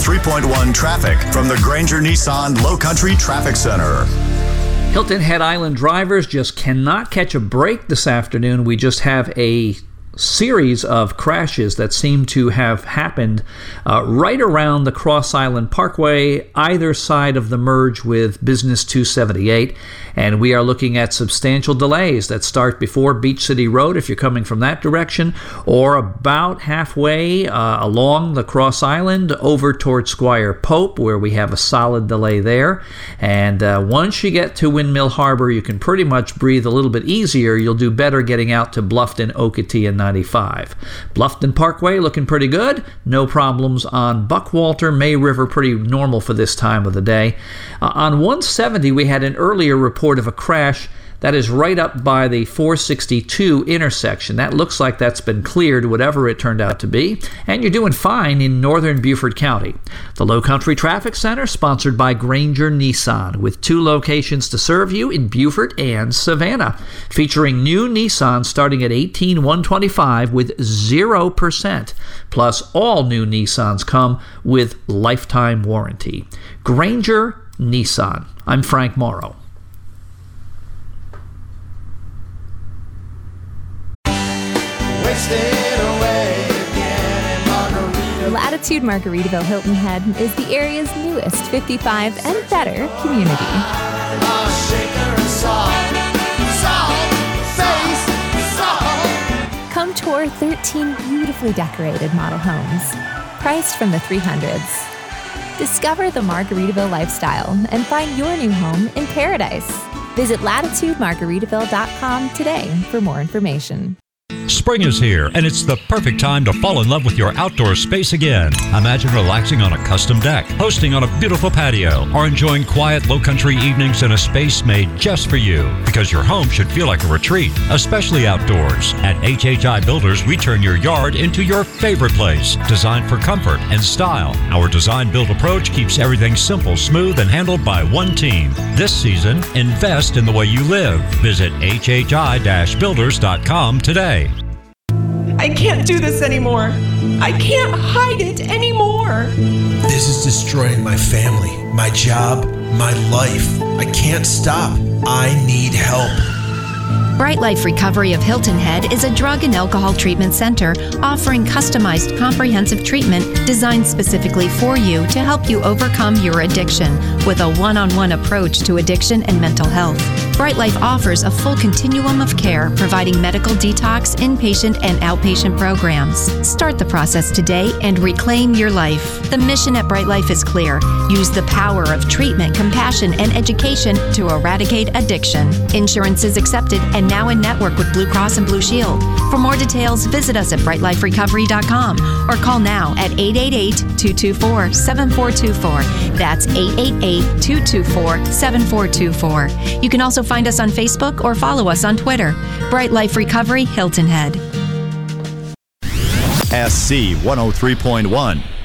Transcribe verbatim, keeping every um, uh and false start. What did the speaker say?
three point one traffic from the Granger Nissan Low Country Traffic Center. Hilton Head Island drivers just cannot catch a break this afternoon. We just have a series of crashes that seem to have happened uh, right around the Cross Island Parkway, either side of the merge with Business two seventy-eight. And we are looking at substantial delays that start before Beach City Road if you're coming from that direction, or about halfway uh, along the Cross Island over towards Squire Pope, where we have a solid delay there. And uh, once you get to Windmill Harbor, you can pretty much breathe a little bit easier. You'll do better getting out to Bluffton, Okatee, and ninety-five. Bluffton Parkway looking pretty good. No problems on Buckwalter. May River pretty normal for this time of the day. Uh, on one seventy, we had an earlier report of a crash that is right up by the four sixty-two intersection. That looks like that's been cleared, whatever it turned out to be, and you're doing fine in northern Beaufort County. The Low Country Traffic Center, sponsored by Granger Nissan, with two locations to serve you in Beaufort and Savannah, featuring new Nissan starting at eighteen thousand one hundred twenty-five dollars with zero percent, plus all new Nissans come with lifetime warranty. Granger Nissan. I'm Frank Morrow. Latitude Margaritaville Hilton Head is the area's newest fifty-five and better community. Come tour thirteen beautifully decorated model homes, priced from the three hundreds. Discover the Margaritaville lifestyle and find your new home in paradise. Visit latitude margaritaville dot com today for more information. Spring is here, and it's the perfect time to fall in love with your outdoor space again. Imagine relaxing on a custom deck, hosting on a beautiful patio, or enjoying quiet low-country evenings in a space made just for you. Because your home should feel like a retreat, especially outdoors. At H H I Builders, we turn your yard into your favorite place, designed for comfort and style. Our design-build approach keeps everything simple, smooth, and handled by one team. This season, invest in the way you live. Visit H H I builders dot com today. I can't do this anymore. I can't hide it anymore. This is destroying my family, my job, my life. I can't stop. I need help. Bright Life Recovery of Hilton Head is a drug and alcohol treatment center offering customized comprehensive treatment designed specifically for you to help you overcome your addiction with a one-on-one approach to addiction and mental health. Bright Life offers a full continuum of care, providing medical detox, inpatient, and outpatient programs. Start the process today and reclaim your life. The mission at Bright Life is clear. Use the power of treatment, compassion, and education to eradicate addiction. Insurance is accepted and now in network with Blue Cross and Blue Shield. For more details, visit us at bright life recovery dot com or call now at eight eight eight, two two four, seven four two four. That's eight eight eight, two two four, seven four two four. You can also find us on Facebook or follow us on Twitter. Bright Life Recovery, Hilton Head. S C one oh three point one.